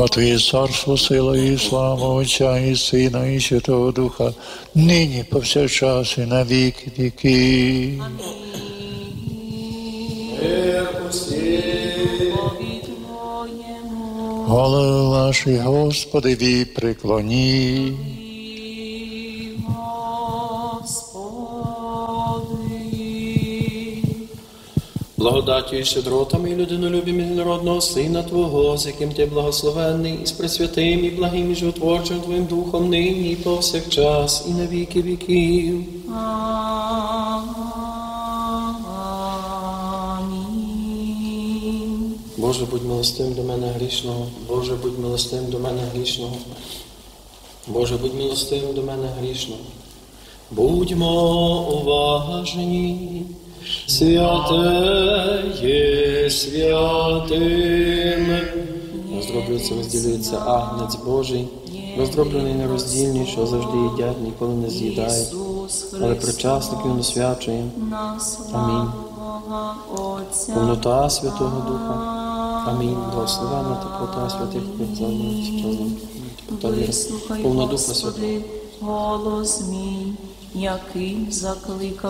Бо Твоє царство, сила і слава Отця і Сина і Святого Духа, нині повсякчас і на віки віки. Голови ваші, Господи, преклоні. Благодаттю і щедротами і людинолюбім єдинородного Сина Твого, з яким Ти благословенний, і з пресвятим, і благим, і животворчим Твоїм Духом, нині і повсякчас, і на віки віків. Амінь. Боже, будь милостивим до мене грішного. Боже, будь милостивим до мене грішного. Боже, будь милостивим до мене грішного. Будьмо уважні. Святе є святим. Роздроблюється, розділюється Агнець Божий, роздроблений нероздільний, що завжди їдять, ніколи не з'їдають, але причасників освячує. Амінь. Повнота Святого Духа. Амінь. Благословенна теплота святих Вислухай, повна Духа Господи, Святого. голос мій, який закликав